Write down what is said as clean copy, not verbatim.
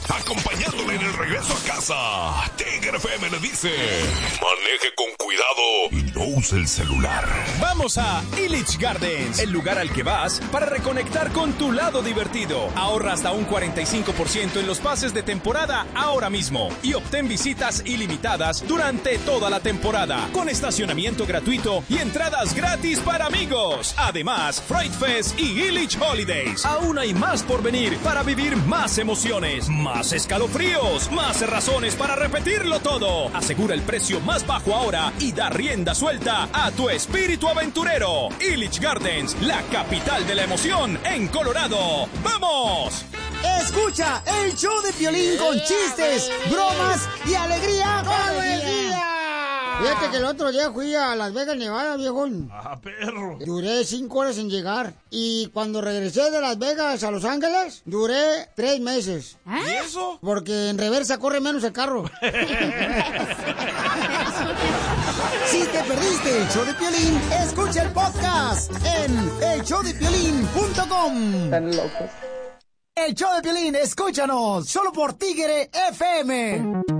acompañándole en el regreso a casa. Tigre FM le dice: maneje con cuidado y no use el celular. Vamos a Illich Gardens, el lugar al que vas para reconectar con tu lado divertido. Ahorra hasta un 45% en los pases de temporada ahora mismo y obtén visitas ilimitadas durante toda la temporada, con estacionamiento gratuito y entradas gratis para amigos. Además, Fright Fest y Illich Holidays. Aún hay más por venir para vivir más emociones, más escalofríos, más razones para repetirlo todo. Asegura el precio más bajo ahora y da rienda suelta a tu espíritu aventurero. Illich Gardens, la capital de la emoción en Colorado. ¡Vamos! Escucha el show de Piolín con chistes, bromas y alegría todo el día. Fíjate que el otro día fui a Las Vegas, Nevada, viejón. ¡Ah, perro! Duré 5 horas en llegar. Y cuando regresé de Las Vegas a Los Ángeles, duré 3 meses. ¿Y eso? Porque en reversa corre menos el carro. Si te perdiste el show de Piolín, escucha el podcast en elshowdepiolín.com. Están locos. El show de Piolín, escúchanos, solo por Tigre FM.